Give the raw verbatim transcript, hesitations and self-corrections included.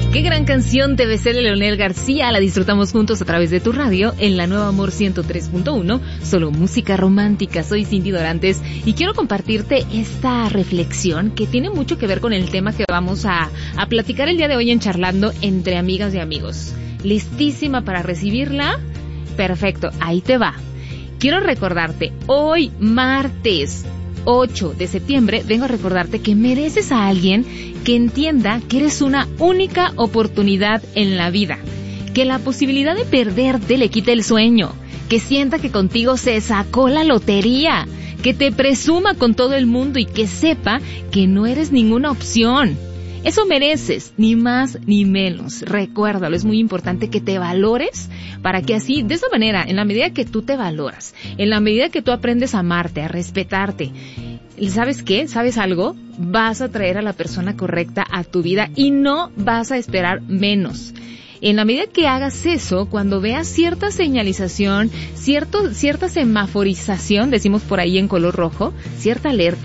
Qué gran canción T V C de Leonel García, la disfrutamos juntos a través de tu radio en la Nueva Amor ciento tres punto uno, solo música romántica. Soy Cindy Dorantes y quiero compartirte esta reflexión que tiene mucho que ver con el tema que vamos a, a platicar el día de hoy en Charlando entre amigas y amigos. ¿Listísima para recibirla? Perfecto, ahí te va. Quiero recordarte, hoy martes ocho de septiembre, vengo a recordarte que mereces a alguien que entienda que eres una única oportunidad en la vida, que la posibilidad de perderte le quite el sueño, que sienta que contigo se sacó la lotería, que te presuma con todo el mundo y que sepa que no eres ninguna opción. Eso mereces, ni más ni menos. Recuérdalo, es muy importante que te valores para que así, de esa manera, en la medida que tú te valoras, en la medida que tú aprendes a amarte, a respetarte, ¿sabes qué? ¿Sabes algo? Vas a traer a la persona correcta a tu vida y no vas a esperar menos. En la medida que hagas eso, cuando veas cierta señalización, cierto, cierta semaforización, decimos por ahí en color rojo, cierta alerta,